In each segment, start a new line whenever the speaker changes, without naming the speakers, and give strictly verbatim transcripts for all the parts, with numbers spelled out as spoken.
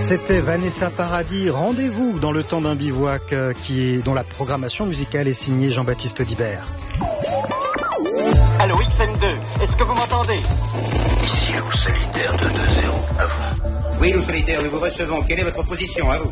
C'était Vanessa Paradis, rendez-vous dans le temps d'un bivouac euh, qui est, dont la programmation musicale est signée Jean-Baptiste Dibert.
Allô, X M deux, est-ce que vous m'entendez?
Ici, Loup Solitaire deux deux zéro, à vous.
Oui, Loup Solitaire, nous vous recevons. Quelle est votre position, à vous?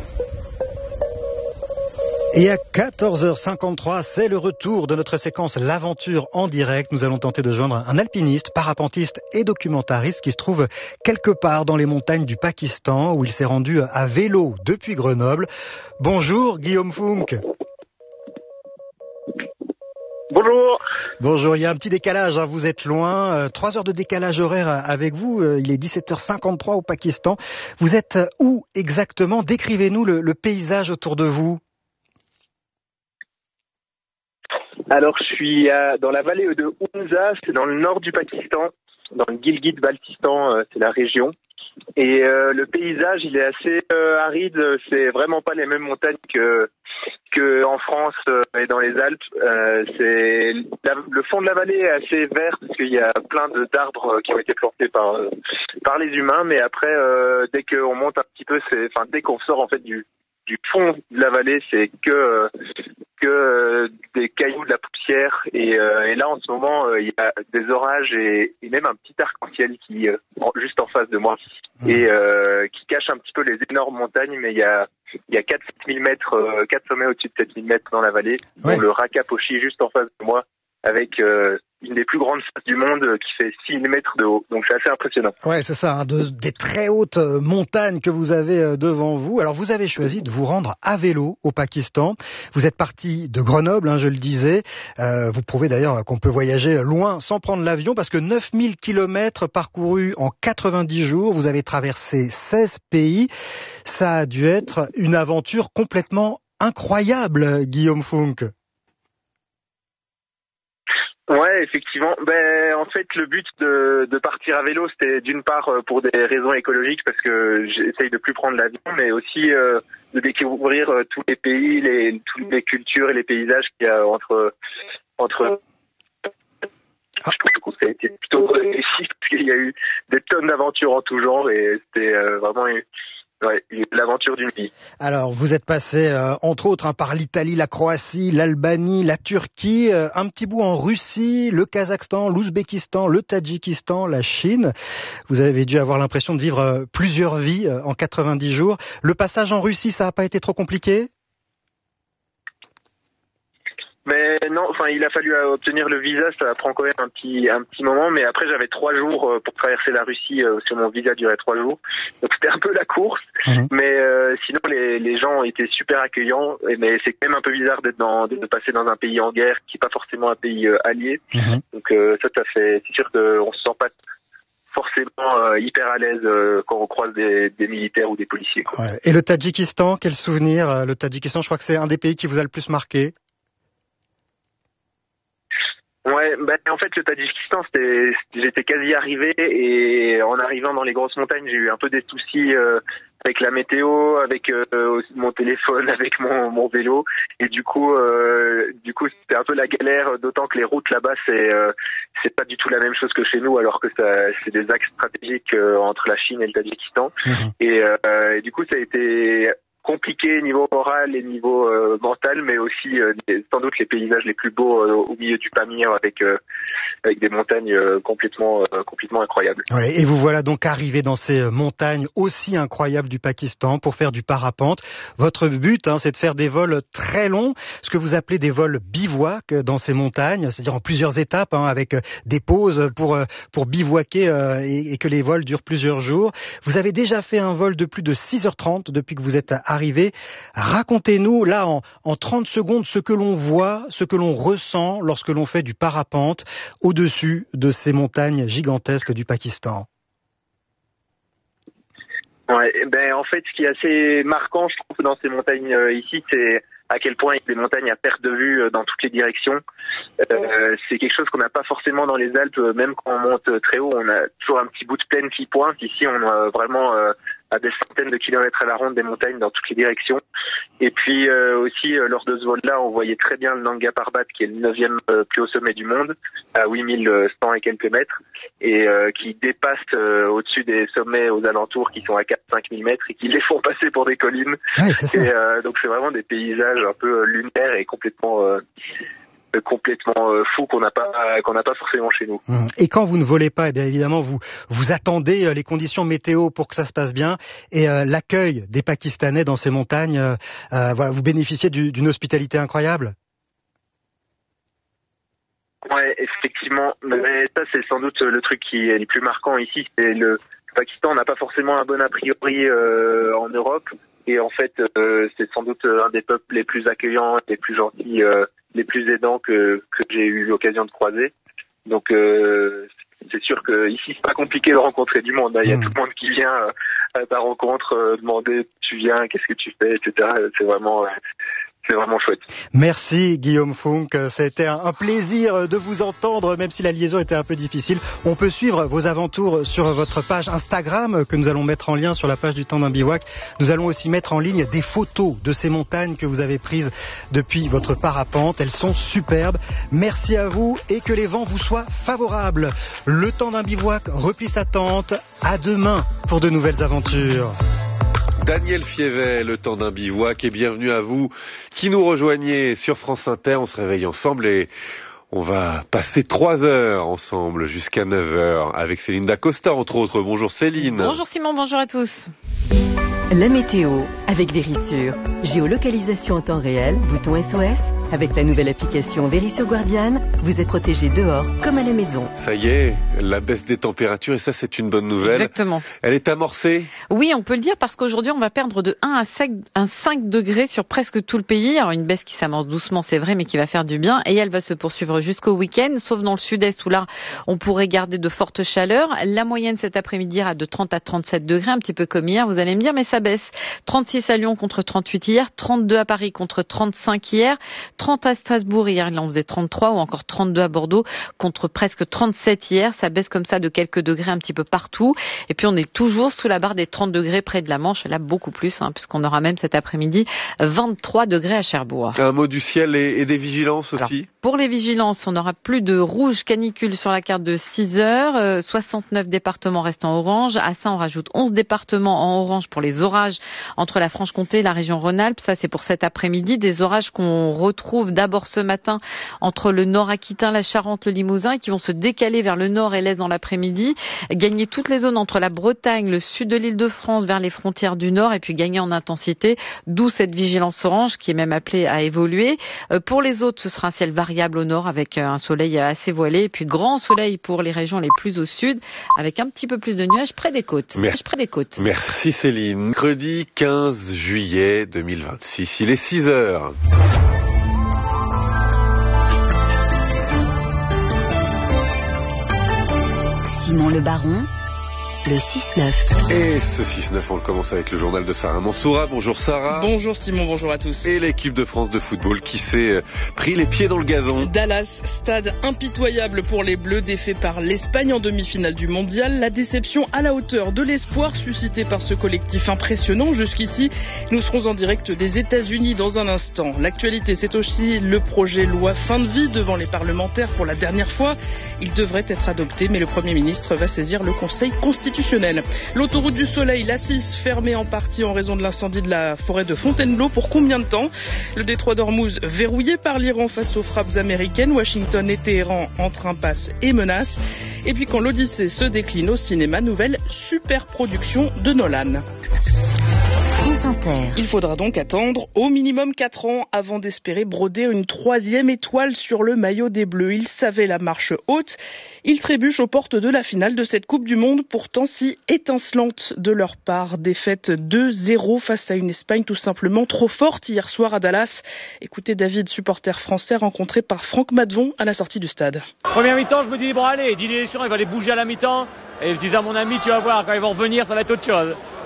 Et à quatorze heures cinquante-trois, c'est le retour de notre séquence L'Aventure en direct. Nous allons tenter de joindre un alpiniste, parapentiste et documentariste qui se trouve quelque part dans les montagnes du Pakistan où il s'est rendu à vélo depuis Grenoble. Bonjour Guillaume Funk.
Bonjour.
Bonjour, il y a un petit décalage, hein. Vous êtes loin, euh, trois heures de décalage horaire avec vous, euh, il est dix-sept heures cinquante-trois au Pakistan. Vous êtes où exactement? Décrivez-nous le, le paysage autour de vous.
Alors, je suis à, dans la vallée de Hunza, c'est dans le nord du Pakistan, dans le Gilgit-Baltistan, euh, c'est la région. Et euh, le paysage, il est assez euh, aride, c'est vraiment pas les mêmes montagnes que que en France euh, et dans les Alpes. Euh, c'est la, le fond de la vallée est assez vert parce qu'il y a plein de d'arbres qui ont été plantés par euh, par les humains, mais après euh, dès qu'on monte un petit peu, c'est enfin dès qu'on sort en fait du du fond de la vallée, c'est que euh, que euh, des cailloux, de la poussière, et, euh, et là en ce moment euh, il y a des orages et, et même un petit arc-en-ciel qui euh, en, juste en face de moi et euh, qui cache un petit peu les énormes montagnes, mais il y a il y a quatre mille mètres, euh, quatre sommets au-dessus de sept mille mètres dans la vallée, ouais. Dont le Raka Pochi juste en face de moi, avec euh, une des plus grandes faces du monde euh, qui fait six mille mètres de haut. Donc c'est assez impressionnant.
Ouais, c'est ça, hein, de, des très hautes euh, montagnes que vous avez euh, devant vous. Alors vous avez choisi de vous rendre à vélo au Pakistan. Vous êtes parti de Grenoble, hein, je le disais. Euh, vous prouvez d'ailleurs qu'on peut voyager loin sans prendre l'avion parce que neuf mille kilomètres parcourus en quatre-vingt-dix jours. Vous avez traversé seize pays. Ça a dû être une aventure complètement incroyable, Guillaume Funk.
Ouais, effectivement. Ben, en fait, le but de, de partir à vélo, c'était d'une part pour des raisons écologiques, parce que j'essaye de plus prendre l'avion, mais aussi euh, de découvrir euh, tous les pays, les, toutes les cultures et les paysages qu'il y a entre entre. Ah. Je trouve que ça a été plutôt réussi parce qu'il y a eu des tonnes d'aventures en tout genre et c'était euh, vraiment une, ouais, l'aventure d'une vie.
Alors, vous êtes passé, euh, entre autres, hein, par l'Italie, la Croatie, l'Albanie, la Turquie, euh, un petit bout en Russie, le Kazakhstan, l'Ouzbékistan, le Tadjikistan, la Chine. Vous avez dû avoir l'impression de vivre euh, plusieurs vies euh, en quatre-vingt-dix jours. Le passage en Russie, ça n'a pas été trop compliqué ?
Mais non, enfin, il a fallu obtenir le visa, ça prend quand même un petit un petit moment, mais après j'avais trois jours pour traverser la Russie, euh, sur mon visa durait trois jours, donc c'était un peu la course, mmh. mais euh, sinon les les gens étaient super accueillants, mais c'est quand même un peu bizarre d'être dans de passer dans un pays en guerre qui est pas forcément un pays euh, allié, mmh. donc euh, ça ça fait, c'est sûr qu'on se sent pas forcément euh, hyper à l'aise euh, quand on croise des, des militaires ou des policiers.
Ouais. Et le Tadjikistan, quel souvenir? Le Tadjikistan, je crois que c'est un des pays qui vous a le plus marqué.
Ouais, ben en fait le Tadjikistan, c'était, j'étais quasi arrivé et en arrivant dans les grosses montagnes, j'ai eu un peu des soucis euh, avec la météo, avec euh, mon téléphone, avec mon, mon vélo et du coup, euh, du coup c'était un peu la galère. D'autant que les routes là-bas c'est euh, c'est pas du tout la même chose que chez nous, alors que ça c'est des axes stratégiques euh, entre la Chine et le Tadjikistan. Mmh. Et, euh, et du coup ça a été compliqué niveau moral et niveau euh, mental, mais aussi euh, sans doute les paysages les plus beaux euh, au milieu du Pamir avec euh, avec des montagnes euh, complètement euh, complètement incroyables.
Ouais, et vous voilà donc arrivé dans ces montagnes aussi incroyables du Pakistan pour faire du parapente. Votre but, hein, c'est de faire des vols très longs, ce que vous appelez des vols bivouac dans ces montagnes, c'est-à-dire en plusieurs étapes, hein, avec des pauses pour pour bivouaquer euh, et, et que les vols durent plusieurs jours. Vous avez déjà fait un vol de plus de six heures trente depuis que vous êtes arrivé. Racontez-nous là en, en trente secondes ce que l'on voit, ce que l'on ressent lorsque l'on fait du parapente au-dessus de ces montagnes gigantesques du Pakistan.
Ouais, ben en fait, ce qui est assez marquant, je trouve, dans ces montagnes euh, ici, c'est à quel point il y a des montagnes à perte de vue euh, dans toutes les directions. Euh, c'est quelque chose qu'on n'a pas forcément dans les Alpes, même quand on monte très haut, on a toujours un petit bout de plaine qui pointe. Ici, on a vraiment euh, à des centaines de kilomètres à la ronde des montagnes dans toutes les directions. Et puis euh, aussi, euh, lors de ce vol-là, on voyait très bien le Nanga Parbat, qui est le neuvième euh, plus haut sommet du monde, à huit mille cent et quelques mètres, et euh, qui dépasse euh, au-dessus des sommets aux alentours qui sont à quatre à cinq mille mètres et qui les font passer pour des collines.
Ouais, c'est ça.
Et euh, donc c'est vraiment des paysages un peu lunaires et complètement... Euh, complètement euh, fou qu'on n'a pas qu'on n'a pas forcément chez nous.
Et quand vous ne volez pas, eh bien évidemment vous vous attendez euh, les conditions météo pour que ça se passe bien, et euh, l'accueil des Pakistanais dans ces montagnes, euh, euh, voilà, vous bénéficiez du, d'une hospitalité incroyable.
Ouais, effectivement, mais ça c'est sans doute le truc qui est le plus marquant ici, c'est le, le Pakistan n'a pas forcément un bon a priori euh, en Europe, et en fait euh, c'est sans doute un des peuples les plus accueillants, les plus gentils, euh, les plus aidants que, que j'ai eu l'occasion de croiser. Donc euh, c'est sûr que ici c'est pas compliqué de rencontrer du monde. Il y a mmh. tout le monde qui vient à ta rencontre, euh, demander tu viens, qu'est-ce que tu fais, et cetera. C'est vraiment euh, c'est vraiment chouette.
Merci Guillaume Funk, c'était un plaisir de vous entendre, même si la liaison était un peu difficile. On peut suivre vos aventures sur votre page Instagram que nous allons mettre en lien sur la page du Temps d'un bivouac. Nous allons aussi mettre en ligne des photos de ces montagnes que vous avez prises depuis votre parapente. Elles sont superbes. Merci à vous et que les vents vous soient favorables. Le Temps d'un bivouac replie sa tente. À demain pour de nouvelles aventures.
Daniel Fievet, le Temps d'un bivouac, et bienvenue à vous qui nous rejoignez sur France Inter. On se réveille ensemble et on va passer trois heures ensemble jusqu'à neuf heures avec Céline Dacosta, entre autres. Bonjour Céline.
Bonjour Simon, bonjour à tous.
La météo avec Vérissure. Géolocalisation en temps réel, bouton S O S. Avec la nouvelle application Vérissure Guardian, vous êtes protégé dehors comme à la maison.
Ça y est, la baisse des températures, et ça c'est une bonne nouvelle.
Exactement.
Elle est amorcée ?
Oui, on peut le dire parce qu'aujourd'hui on va perdre de un à cinq degrés sur presque tout le pays. Alors une baisse qui s'amorce doucement, c'est vrai, mais qui va faire du bien. Et elle va se poursuivre jusqu'au week-end, sauf dans le sud-est où là on pourrait garder de fortes chaleurs. La moyenne cet après-midi ira de trente à trente-sept degrés, un petit peu comme hier. Vous allez me dire, mais ça baisse. trente-six à Lyon contre trente-huit hier, trente-deux à Paris contre trente-cinq hier, trente à Strasbourg hier, il en faisait trente-trois, ou encore trente-deux à Bordeaux contre presque trente-sept hier. Ça baisse comme ça de quelques degrés un petit peu partout. Et puis on est toujours sous la barre des trente degrés près de la Manche, là beaucoup plus, hein, puisqu'on aura même cet après-midi vingt-trois degrés à Cherbourg.
Un mot du ciel et, et des vigilances aussi.
Alors, pour les vigilances, on n'aura plus de rouge canicule sur la carte de six heures, euh, soixante-neuf départements restent en orange. À ça, on rajoute onze départements en orange pour les orages entre la Franche-Comté et la région Rhône-Alpes. Ça, c'est pour cet après-midi. Des orages qu'on retrouve d'abord ce matin entre le nord aquitain, la Charente, le Limousin, et qui vont se décaler vers le nord et l'est dans l'après-midi, gagner toutes les zones entre la Bretagne, le sud de l'Île-de-France, vers les frontières du nord, et puis gagner en intensité, d'où cette vigilance orange qui est même appelée à évoluer. Euh, pour les autres, ce sera un ciel variable au nord avec un soleil assez voilé, et puis grand soleil pour les régions les plus au sud, avec un petit peu plus de nuages près des côtes.
Merci,
près des côtes.
Merci Céline. Mercredi quinze juillet deux mille vingt-six, il est six heures.
Simon Le Baron, le six neuf.
Et ce six neuf, on le commence avec le journal de Sarah Mansoura. Bonjour Sarah.
Bonjour Simon, bonjour à tous.
Et l'équipe de France de football qui s'est pris les pieds dans le gazon.
Dallas, stade impitoyable pour les Bleus, défait par l'Espagne en demi-finale du mondial. La déception à la hauteur de l'espoir suscité par ce collectif impressionnant jusqu'ici. Nous serons en direct des États-Unis dans un instant. L'actualité, c'est aussi le projet loi fin de vie devant les parlementaires pour la dernière fois. Il devrait être adopté, mais le Premier ministre va saisir le Conseil constitutionnel. L'autoroute du Soleil, l'A six, fermée en partie en raison de l'incendie de la forêt de Fontainebleau. Pour combien de temps ? Le détroit d'Ormuz verrouillé par l'Iran face aux frappes américaines. Washington et Téhéran entre impasse et menace. Et puis quand l'Odyssée se décline au cinéma, nouvelle superproduction de Nolan. Il faudra donc attendre au minimum quatre ans avant d'espérer broder une troisième étoile sur le maillot des Bleus. Ils savaient la marche haute. Ils trébuchent aux portes de la finale de cette Coupe du Monde, pourtant si étincelante de leur part. Défaite deux zéro face à une Espagne tout simplement trop forte hier soir à Dallas. Écoutez David, supporter français rencontré par Franck Madvon à la sortie du stade.
Première mi-temps, je me dis, bon allez, Didier Deschamps, il va les bouger à la mi-temps. Et je disais à mon ami, tu vas voir, quand ils vont revenir, ça va être autre chose.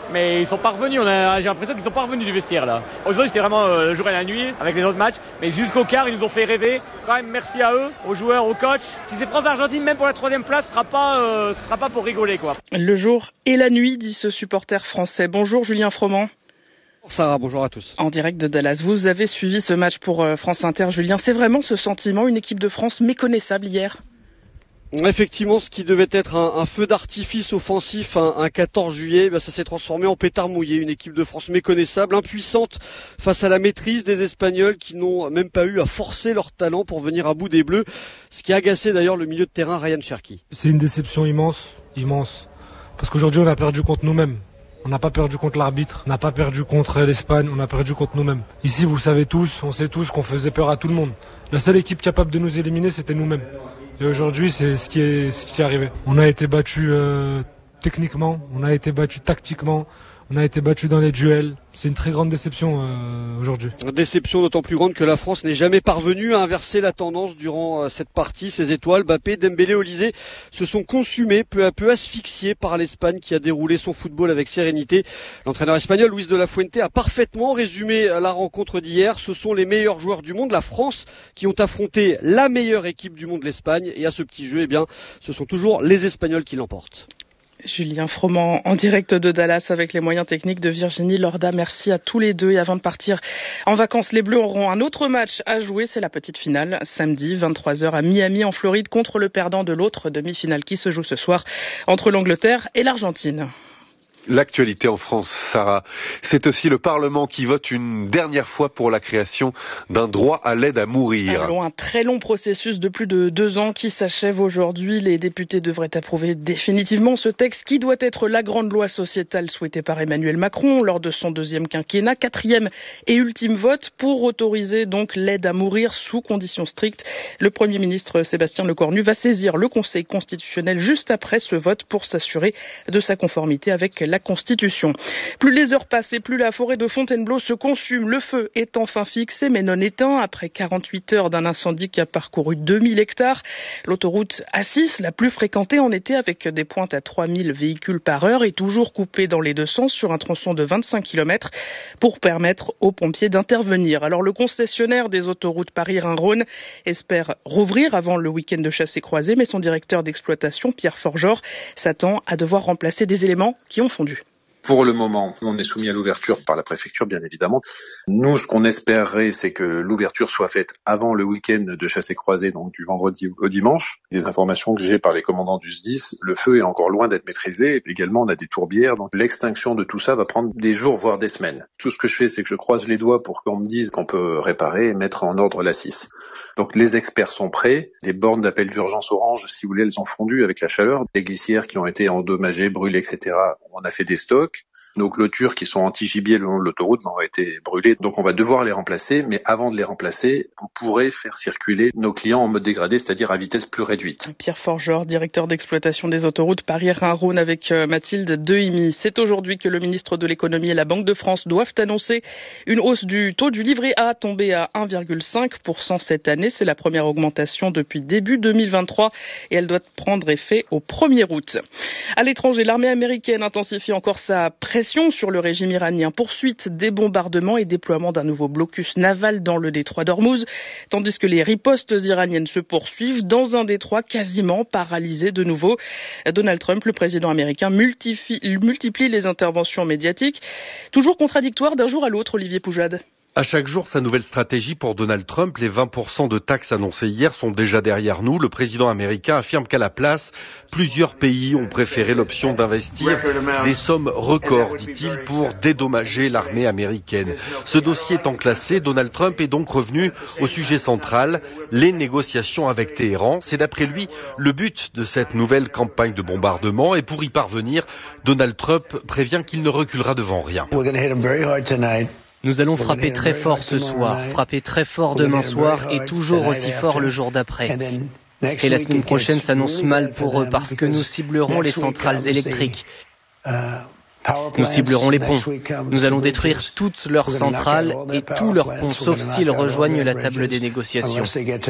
mais ils sont pas revenus. On a, j'ai l'impression qu'ils sont pas revenus du vestiaire là. Aujourd'hui c'était vraiment euh, le jour et la nuit avec les autres matchs, mais jusqu'au quart ils nous ont fait rêver. Quand même merci à eux, aux joueurs, aux coachs. Si c'est France-Argentine, même pour la troisième place, ce sera pas, euh, ce sera pas pour rigoler quoi.
Le jour et la nuit, dit ce supporter français. Bonjour Julien Froment.
Sarah, bonjour à tous.
En direct de Dallas, vous avez suivi ce match pour France Inter, Julien. C'est vraiment ce sentiment, une équipe de France méconnaissable hier?
Effectivement, ce qui devait être un, un feu d'artifice offensif un, un quatorze juillet, ben ça s'est transformé en pétard mouillé. Une équipe de France méconnaissable, impuissante face à la maîtrise des Espagnols qui n'ont même pas eu à forcer leur talent pour venir à bout des Bleus. Ce qui a agacé d'ailleurs le milieu de terrain Ryan Cherki.
C'est une déception immense, immense. Parce qu'aujourd'hui on a perdu contre nous-mêmes. On n'a pas perdu contre l'arbitre, on n'a pas perdu contre l'Espagne, on a perdu contre nous-mêmes. Ici, vous le savez tous, on sait tous qu'on faisait peur à tout le monde. La seule équipe capable de nous éliminer, c'était nous-mêmes. Et aujourd'hui, c'est ce qui est, ce qui est arrivé. On a été battus euh, techniquement, on a été battus tactiquement, on a été battus dans les duels. C'est une très grande déception euh, aujourd'hui.
Déception d'autant plus grande que la France n'est jamais parvenue à inverser la tendance durant euh, cette partie. Ses étoiles, Mbappé, Dembélé, Olysée, se sont consumés, peu à peu asphyxiés par l'Espagne qui a déroulé son football avec sérénité. L'entraîneur espagnol Luis de la Fuente a parfaitement résumé la rencontre d'hier. Ce sont les meilleurs joueurs du monde, la France, qui ont affronté la meilleure équipe du monde, l'Espagne. Et à ce petit jeu, eh bien, ce sont toujours les Espagnols qui l'emportent.
Julien Froment en direct de Dallas avec les moyens techniques de Virginie Lorda. Merci à tous les deux. Et avant de partir en vacances, les Bleus auront un autre match à jouer. C'est la petite finale, samedi, vingt-trois heures à Miami en Floride contre le perdant de l'autre demi-finale qui se joue ce soir entre l'Angleterre et l'Argentine.
L'actualité en France, Sarah, c'est aussi le Parlement qui vote une dernière fois pour la création d'un droit à l'aide à mourir.
Alors, un très long processus de plus de deux ans qui s'achève aujourd'hui. Les députés devraient approuver définitivement ce texte qui doit être la grande loi sociétale souhaitée par Emmanuel Macron lors de son deuxième quinquennat. Quatrième et ultime vote pour autoriser donc l'aide à mourir sous conditions strictes. Le Premier ministre Sébastien Lecornu va saisir le Conseil constitutionnel juste après ce vote pour s'assurer de sa conformité avec la Constitution. Plus les heures passent et plus la forêt de Fontainebleau se consume. Le feu est enfin fixé mais non éteint après quarante-huit heures d'un incendie qui a parcouru deux mille hectares. L'autoroute A six, la plus fréquentée en été avec des pointes à trois mille véhicules par heure, est toujours coupée dans les deux sens sur un tronçon de vingt-cinq kilomètres pour permettre aux pompiers d'intervenir. Alors le concessionnaire des autoroutes Paris-Rhin-Rhône espère rouvrir avant le week-end de chassé-croisé, mais son directeur d'exploitation, Pierre Forgeort, s'attend à devoir remplacer des éléments qui ont fondu.
Pour le moment, on est soumis à l'ouverture par la préfecture, bien évidemment. Nous, ce qu'on espérerait, c'est que l'ouverture soit faite avant le week-end de chassé-croisé, donc du vendredi au dimanche. Les informations que j'ai par les commandants du S D I S, le feu est encore loin d'être maîtrisé. Également, on a des tourbières, donc l'extinction de tout ça va prendre des jours, voire des semaines. Tout ce que je fais, c'est que je croise les doigts pour qu'on me dise qu'on peut réparer et mettre en ordre l'A six. Donc les experts sont prêts. Les bornes d'appel d'urgence orange, si vous voulez, elles ont fondu avec la chaleur. Les glissières qui ont été endommagées, brûlées, et cetera, on a fait des stocks. Nos clôtures qui sont anti-gibier le long de l'autoroute ont été brûlées, donc on va devoir les remplacer, mais avant de les remplacer, vous pourrez faire circuler nos clients en mode dégradé, c'est-à-dire à vitesse plus réduite.
Pierre Forgeort, directeur d'exploitation des autoroutes Paris-Rhin-Rhône avec Mathilde Dehimi. C'est aujourd'hui que le ministre de l'économie et la Banque de France doivent annoncer une hausse du taux du livret A tombé à un virgule cinq pour cent cette année. C'est la première augmentation depuis début deux mille vingt-trois et elle doit prendre effet au premier août. À l'étranger, l'armée américaine intensifie encore sa pression sur le régime iranien. Poursuite des bombardements et déploiement d'un nouveau blocus naval dans le détroit d'Ormuz, tandis que les ripostes iraniennes se poursuivent dans un détroit quasiment paralysé de nouveau. Donald Trump, le président américain, multiplie, multiplie les interventions médiatiques, toujours contradictoires d'un jour à l'autre, Olivier Poujade.
À chaque jour, sa nouvelle stratégie pour Donald Trump. Les vingt pour cent de taxes annoncées hier sont déjà derrière nous. Le président américain affirme qu'à la place, plusieurs pays ont préféré l'option d'investir des sommes records, dit-il, pour dédommager l'armée américaine. Ce dossier étant classé, Donald Trump est donc revenu au sujet central, les négociations avec Téhéran. C'est d'après lui le but de cette nouvelle campagne de bombardement. Et pour y parvenir, Donald Trump prévient qu'il ne reculera devant rien.
Nous allons frapper très fort ce soir, frapper très fort demain soir et toujours aussi fort le jour d'après. Et la semaine prochaine s'annonce mal pour eux parce que nous ciblerons les centrales électriques. Nous ciblerons les ponts. Nous allons détruire toutes leurs centrales et tous leurs ponts, sauf s'ils rejoignent la table des négociations.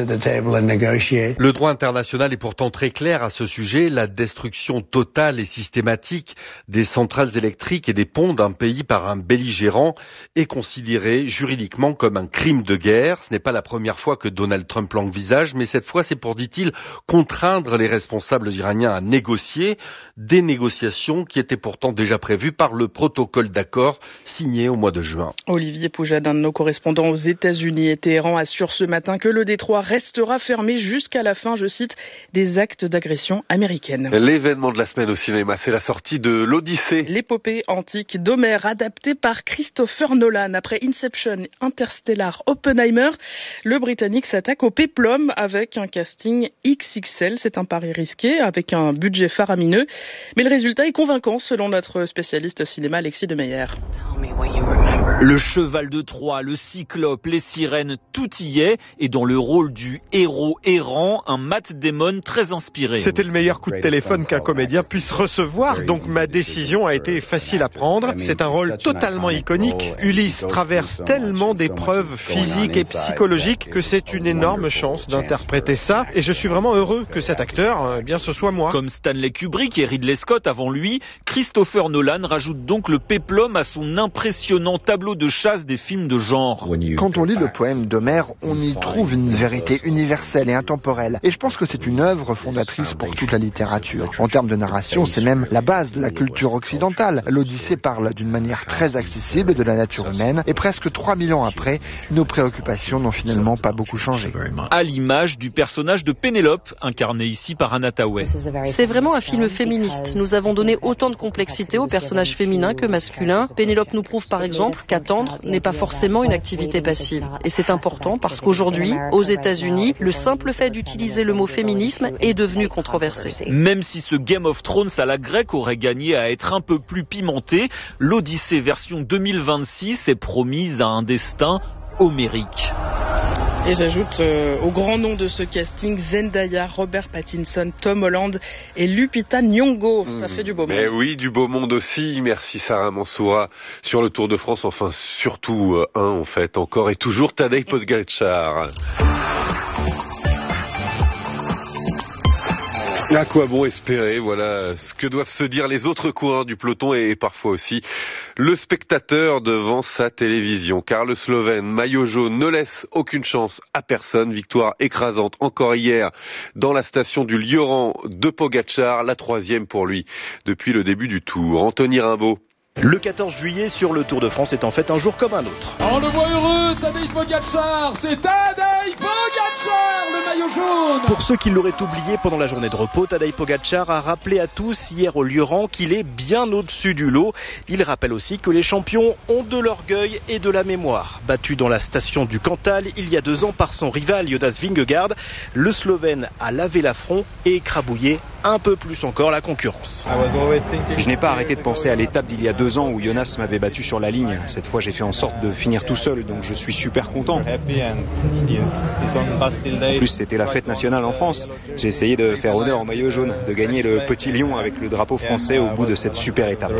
Le droit international est pourtant très clair à ce sujet. La destruction totale et systématique des centrales électriques et des ponts d'un pays par un belligérant est considérée juridiquement comme un crime de guerre. Ce n'est pas la première fois que Donald Trump l'envisage, mais cette fois c'est pour, dit-il, contraindre les responsables iraniens à négocier des négociations qui étaient pourtant déjà prévues par le protocole d'accord signé au mois de juin.
Olivier Poujade, un de nos correspondants aux États-Unis et Téhéran, assure ce matin que le détroit restera fermé jusqu'à la fin, je cite, des actes d'agression américaine.
L'événement de la semaine au cinéma, c'est la sortie de l'Odyssée.
L'épopée antique d'Homère, adaptée par Christopher Nolan. Après Inception, Interstellar, Oppenheimer, le Britannique s'attaque au péplum avec un casting X X L. C'est un pari risqué avec un budget faramineux. Mais le résultat est convaincant selon notre spécialiste cinéma Alexis de Meyer.
Le cheval de Troie, le cyclope, les sirènes, tout y est. Et dans le rôle du héros errant, un Matt Damon très inspiré.
C'était le meilleur coup de téléphone qu'un comédien puisse recevoir, donc ma décision a été facile à prendre. C'est un rôle totalement iconique. Ulysse traverse tellement d'épreuves physiques et psychologiques que c'est une énorme chance d'interpréter ça. Et je suis vraiment heureux que cet acteur, eh bien, ce soit moi.
Comme Stanley Kubrick et Ridley Scott avant lui, Christopher Nolan rajoute donc le péplum à son impressionnant tableau de chasse des films de genre.
Quand on lit le poème d'Homère, on y trouve une vérité universelle et intemporelle. Et je pense que c'est une œuvre fondatrice pour toute la littérature. En termes de narration, c'est même la base de la culture occidentale. L'Odyssée parle d'une manière très accessible de la nature humaine. Et presque trois mille ans après, nos préoccupations n'ont finalement pas beaucoup changé.
À l'image du personnage de Pénélope, incarné ici par Anna Thaouet.
C'est vraiment un film féministe. Nous avons donné autant de complexité aux personnages féminins que masculins. Pénélope nous prouve par exemple qu'attendre n'est pas forcément une activité passive. Et c'est important parce qu'aujourd'hui, aux États-Unis, le simple fait d'utiliser le mot féminisme est devenu controversé.
Même si ce Game of Thrones à la grecque aurait gagné à être un peu plus pimenté, l'Odyssée version deux mille vingt-six est promise à un destin homérique.
Et j'ajoute euh, au grand nom de ce casting Zendaya, Robert Pattinson, Tom Holland et Lupita Nyong'o. Ça mmh, fait du beau monde.
Mais oui, du beau monde aussi. Merci Sarah Mansoura sur le Tour de France. Enfin, surtout euh, un en fait, encore et toujours Tadej Pogačar. À quoi bon espérer, voilà ce que doivent se dire les autres coureurs du peloton et parfois aussi le spectateur devant sa télévision. Car le Slovène maillot jaune ne laisse aucune chance à personne. Victoire écrasante encore hier dans la station du Lioran de Pogačar, la troisième pour lui depuis le début du Tour. Anthony Rimbaud.
Le quatorze juillet sur le Tour de France est en fait un jour comme un autre.
On le voit heureux, Tadej Pogačar, c'est Tadej Pogačar, le maillot jaune.
Pour ceux qui l'auraient oublié pendant la journée de repos, Tadej Pogačar a rappelé à tous hier au Lioran qu'il est bien au-dessus du lot. Il rappelle aussi que les champions ont de l'orgueil et de la mémoire. Battu dans la station du Cantal il y a deux ans par son rival Jonas Vingegaard, le Slovène a lavé l'affront et écrabouillé un peu plus encore la concurrence.
Je n'ai pas arrêté de penser à l'étape d'il y a deux ans où Jonas m'avait battu sur la ligne. Cette fois, j'ai fait en sorte de finir tout seul, donc je suis super content. En plus, c'était la fête nationale en France. J'ai essayé de faire honneur au maillot jaune, de gagner le petit lion avec le drapeau français au bout de cette super étape.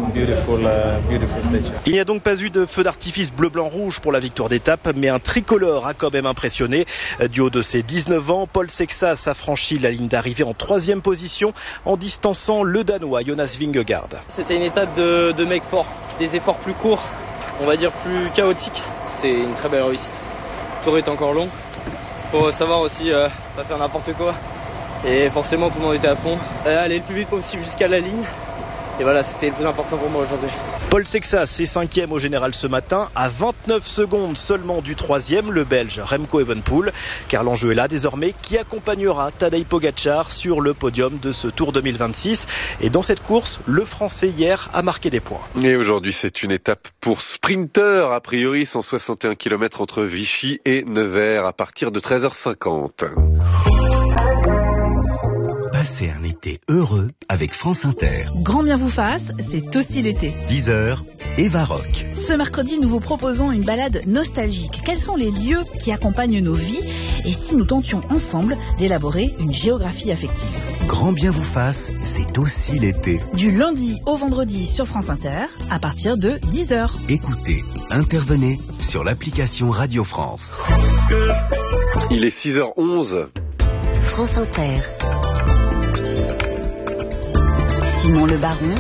Il n'y a donc pas eu de feu d'artifice bleu-blanc-rouge pour la victoire d'étape, mais un tricolore a quand même impressionné. Du haut de ses dix-neuf ans, Paul Sexas a franchi la ligne d'arrivée en troisième position en distançant le Danois Jonas Vingegaard.
C'était une étape de, de mecs forts, des efforts plus courts, on va dire plus chaotiques. C'est une très belle réussite. Le tour est encore long. Faut savoir aussi euh, pas faire n'importe quoi. Et forcément tout le monde était à fond. Euh, aller le plus vite possible jusqu'à la ligne. Et voilà, c'était le plus important pour moi aujourd'hui.
Paul Sexas est cinquième au général ce matin, à vingt-neuf secondes seulement du troisième, le Belge Remco Evenepoel. Car l'enjeu est là désormais, qui accompagnera Tadej Pogačar sur le podium de ce Tour deux mille vingt-six. Et dans cette course, le Français hier a marqué des points.
Et aujourd'hui, c'est une étape pour sprinter, a priori cent soixante et un kilomètres entre Vichy et Nevers à partir de treize heures cinquante.
Passez un été heureux avec France Inter.
Grand bien vous fasse, c'est aussi l'été.
dix heures,
Eva Rock.
Ce mercredi, nous vous proposons une balade nostalgique. Quels sont les lieux qui accompagnent nos vies et si nous tentions ensemble d'élaborer une géographie affective?
Grand bien vous fasse, c'est aussi l'été.
Du lundi au vendredi sur France Inter, à partir de dix heures.
Écoutez, intervenez sur l'application Radio France.
Il est six heures onze.
France Inter. Simon Le Baron.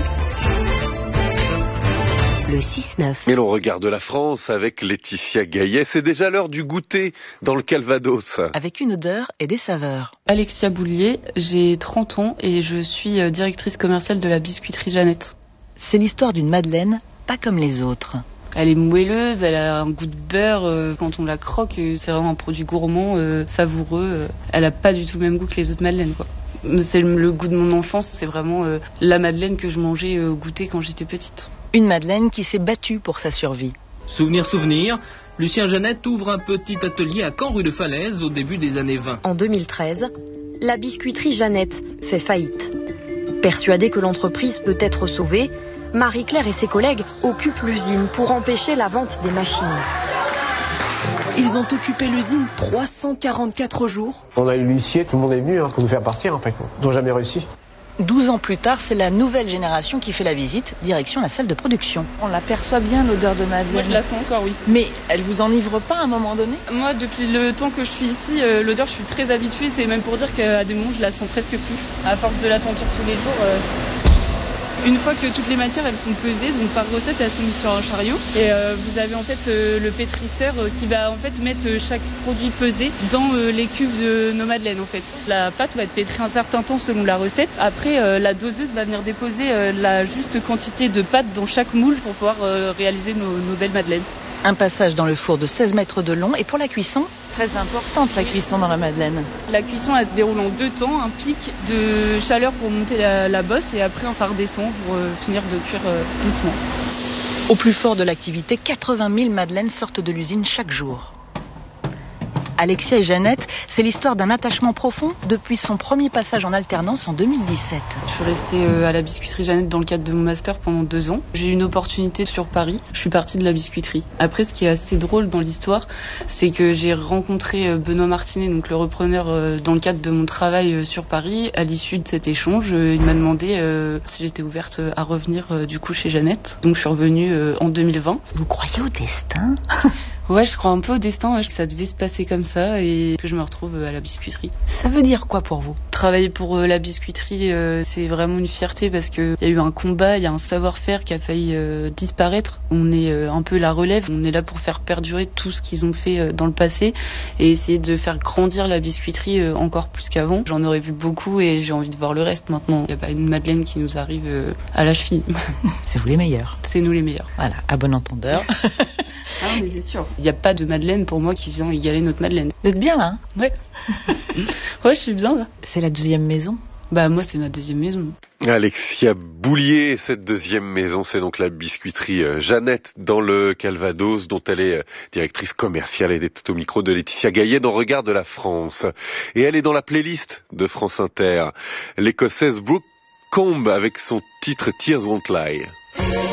Le six neuf.
Et l'on regarde la France avec Laetitia Gaillet. C'est déjà l'heure du goûter dans le Calvados.
Avec une odeur et des saveurs.
Alexia Boulier, j'ai trente ans et je suis directrice commerciale de la biscuiterie Jeannette.
C'est l'histoire d'une madeleine pas comme les autres.
Elle est moelleuse, elle a un goût de beurre. Euh, quand on la croque, c'est vraiment un produit gourmand, euh, savoureux. Euh, elle a pas du tout le même goût que les autres madeleines, quoi. C'est le, le goût de mon enfance, c'est vraiment euh, la madeleine que je mangeais au euh, goûter quand j'étais petite.
Une madeleine qui s'est battue pour sa survie.
Souvenir, souvenir, Lucien Jeannette ouvre un petit atelier à Caen rue de Falaise au début des années vingt.
En deux mille treize, la biscuiterie Jeannette fait faillite. Persuadée que l'entreprise peut être sauvée, Marie-Claire et ses collègues occupent l'usine pour empêcher la vente des machines.
Ils ont occupé l'usine trois cent quarante-quatre jours.
On a eu l'huissier, tout le monde est venu hein, pour nous faire partir en fait. Ils n'ont jamais réussi.
douze ans plus tard, c'est la nouvelle génération qui fait la visite, direction la salle de production.
On l'aperçoit bien, l'odeur de madeleine.
Moi, je la sens encore, oui.
Mais elle vous enivre pas à un moment donné?
Moi, depuis le temps que je suis ici, euh, l'odeur, je suis très habituée. C'est même pour dire qu'à des moments, je la sens presque plus. À force de la sentir tous les jours... Euh... Une fois que toutes les matières elles sont pesées, donc par recette elles sont mises sur un chariot et euh, vous avez en fait euh, le pétrisseur euh, qui va en fait mettre euh, chaque produit pesé dans euh, les cubes de nos madeleines en fait. La pâte va être pétrie un certain temps selon la recette. Après euh, la doseuse va venir déposer euh, la juste quantité de pâte dans chaque moule pour pouvoir euh, réaliser nos, nos belles madeleines.
Un passage dans le four de seize mètres de long et pour la cuisson, très importante la cuisson dans la madeleine.
La cuisson elle se déroule en deux temps, un pic de chaleur pour monter la, la bosse et après ça redescend pour euh, finir de cuire euh, doucement.
Au plus fort de l'activité, quatre-vingt mille madeleines sortent de l'usine chaque jour. Alexia et Jeannette, c'est l'histoire d'un attachement profond depuis son premier passage en alternance en deux mille dix-sept.
Je suis restée à la biscuiterie Jeannette dans le cadre de mon master pendant deux ans. J'ai eu une opportunité sur Paris. Je suis partie de la biscuiterie. Après, ce qui est assez drôle dans l'histoire, c'est que j'ai rencontré Benoît Martinet, donc le repreneur, dans le cadre de mon travail sur Paris. À l'issue de cet échange, il m'a demandé euh, si j'étais ouverte à revenir euh, du coup chez Jeannette. Donc je suis revenue euh, en deux mille vingt.
Vous croyez au destin?
Ouais, je crois un peu au destin, ouais, que ça devait se passer comme ça et que je me retrouve à la biscuiterie.
Ça veut dire quoi pour vous?
Travailler pour euh, la biscuiterie, euh, c'est vraiment une fierté parce qu'il y a eu un combat, il y a un savoir-faire qui a failli euh, disparaître. On est euh, un peu la relève, on est là pour faire perdurer tout ce qu'ils ont fait euh, dans le passé et essayer de faire grandir la biscuiterie euh, encore plus qu'avant. J'en aurais vu beaucoup et j'ai envie de voir le reste maintenant. Il n'y a pas une madeleine qui nous arrive euh, à la cheville.
C'est vous les meilleurs.
C'est nous les meilleurs.
Voilà, à bon entendeur.
Ah mais c'est sûr. Il n'y a pas de madeleine pour moi qui vient égaler notre madeleine.
Vous êtes bien là hein?
Ouais. Ouais, je suis bien là.
C'est la deuxième maison?
Bah moi c'est ma deuxième maison.
Alexia Boulier, cette deuxième maison, c'est donc la biscuiterie Jeannette dans le Calvados, dont elle est directrice commerciale. Elle est au micro de Laetitia Gaillet dans Regard de la France. Et elle est dans la playlist de France Inter. L'Écossaise Brooke Combe avec son titre Tears Won't Lie.